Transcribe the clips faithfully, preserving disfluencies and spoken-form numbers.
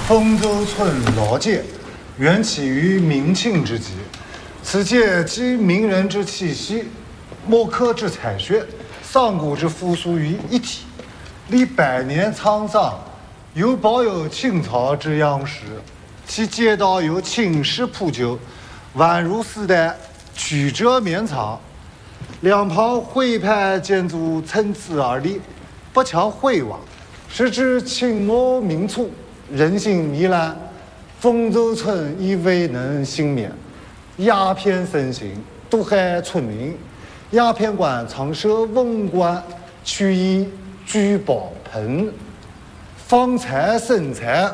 丰州村老街缘起于明清之际，此街集名人之气息、墨客之采穴、上古之风俗于一体，历百年沧桑，又保有清朝之样式。其街道由青石铺就，宛如丝带，曲折绵长。两旁徽派建筑参差而立，不强辉煌，时至清末民初，人心糜烂，丰州村已未能幸免。鸦片盛行，毒害村民。鸦片馆常设文官，取以聚宝盆，方财生财。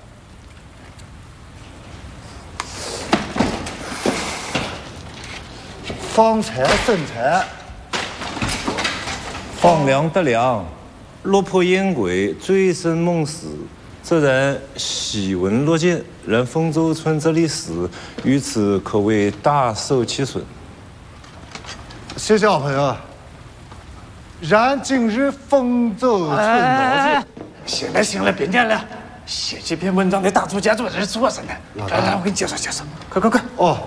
方财生财， 放粮得粮，落魄燕归，醉生梦死。这人喜闻乐见，然丰州村这历史于此可谓大受其损。 谢小朋友，然今日丰州村老街， 行了行了，别念了。写这篇文章的大作家坐在这坐着呢。来来，我给你介绍介绍，快快快！ 哦。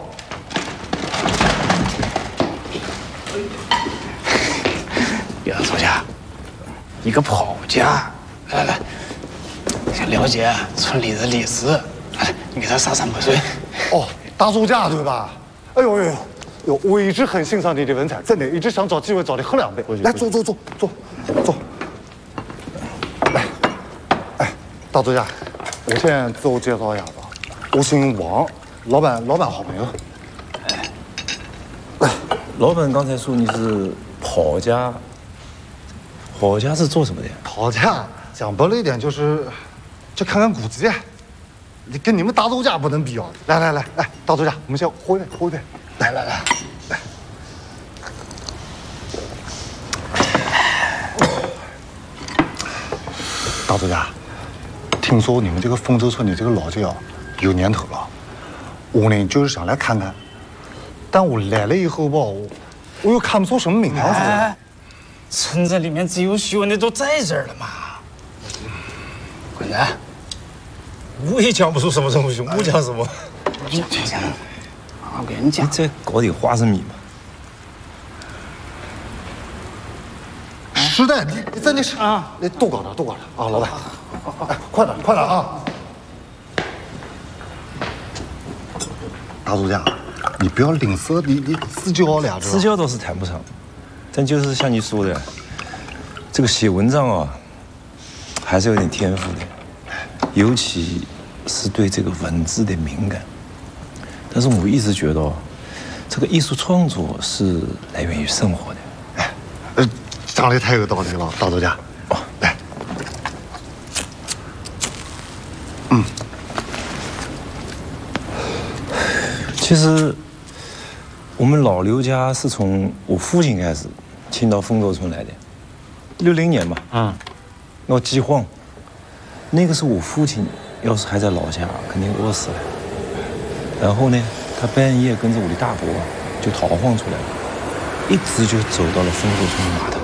杨作家，一个跑家，来来，想了解村里的历史，来，你给他洒洒墨水。 哦，大作家对吧？哎呦呦呦，我一直很欣赏你的文采，真的，一直想找机会找你喝两杯。来，坐坐坐坐坐。来，哎，大作家，我先自我介绍一下吧，我姓王，老板老板好朋友。 哎，来，老板刚才说你是跑家。跑家是做什么的呀？ 跑家讲白了一点就是，就看看古籍，你跟你们大作家不能比啊！来来来来，大作家，我们先喝一杯，喝一杯。来来来来。大作家，听说你们这个丰州村的这个老街啊，有年头了，我呢就是想来看看，但我来了以后吧，我我又看不出什么名堂似的。 村子里面只有学问的都在这儿了嘛。滚蛋！ 我也讲不出什么东西，我讲什么？ 你讲，我跟你讲， 你再搞点花生米嘛。 实在，你你真的是啊，你多搞点，多搞点啊，老板，哎，快点，快点啊！大作家，你不要吝啬，你你私交俩私交倒是谈不上。但就是像你说的，这个写文章啊，还是有点天赋的，尤其是对这个文字的敏感。但是我一直觉得，这个艺术创作是来源于生活的。 哎，呃，讲的太有道理了，大作家。哦，来，嗯， 其实我们老刘家是从我父亲开始。迁到丰州村来的，六零年嘛，嗯，闹饥荒，那个时候我父亲要是还在老家，肯定饿死了。然后呢，他半夜跟着我的大伯就逃荒出来了，一直就走到了丰州村的码头。